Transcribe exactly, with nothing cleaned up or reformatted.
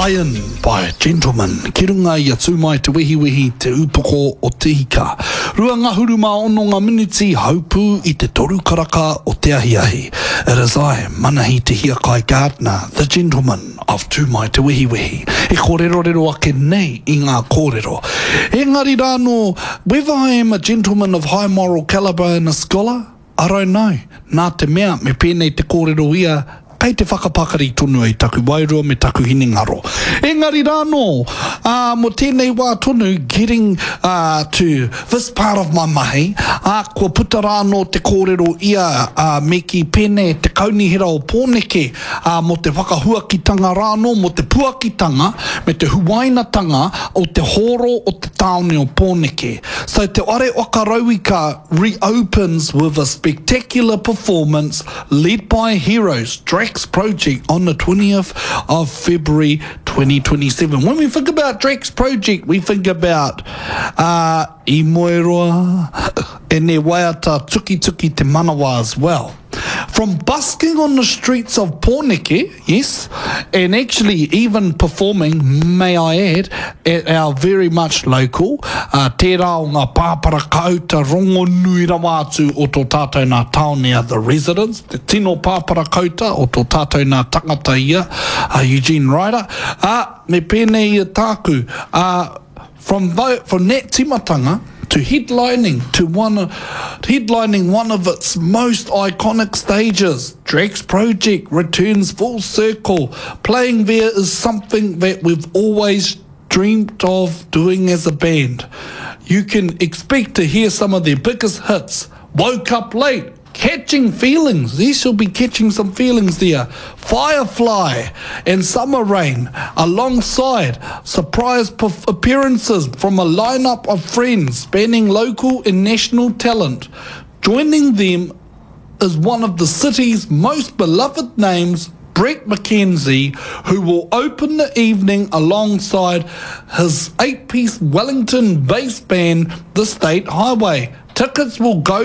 Lion by Gentleman. Ki runga ia tūmai te wehi wehi te upoko o te hika. Rua ngahuru mā ono ngā miniti haupū i te toru karaka o te ahi ahi. It is I, Manahi Te Hiakai Gardner, the Gentleman of Tūmai Te Wehi Wehi. E kōrero rero ake nei i ngā kōrero. Engari rāno, whether I am a gentleman of high moral calibre and a scholar, I don't know. Nā te mea me pēnei te kōrero ia, pei te whakapakari tonu ai taku wairua me taku hinengaro. Engari rāno, uh, mo tēnei wā tonu, getting uh, to this part of my mahi, uh, kua puta rāno te kōrero ia uh, me ki pēnei te kaunihira o Pōneke, uh, mo te whakahuakitanga rāno, mo te puakitanga, me te huainatanga o te horo o te taone o Pōneke. So te Ware Whakarauika reopens with a spectacular performance led by heroes, Drax Project, on the twentieth of February twenty twenty-seven. When we think about Drax Project, we think about uh, I Moeroa and their waiata tuki tuki te manawa as well. From busking on the streets of Pōneke, yes, and actually even performing, may I add, at our very much local, uh, tērā o ngā pāpara kauta rongo nui rawātu o tō tātou nā taonea, the residents, te tino pāpara kauta o tō tātou nā tangata ia, uh, Eugene Ryder, uh, me pēnei ia tāku, uh, from, from that timatanga, to headlining to one headlining one of its most iconic stages. Drax Project returns full circle. Playing there is something that we've always dreamed of doing as a band. You can expect to hear some of their biggest hits. Woke Up Late, Catching Feelings, these will be catching some feelings there. Firefly and Summer Rain, alongside surprise perf- appearances from a lineup of friends spanning local and national talent. Joining them is one of the city's most beloved names, Brett McKenzie, who will open the evening alongside his eight-piece Wellington bass band, The State Highway. Tickets will go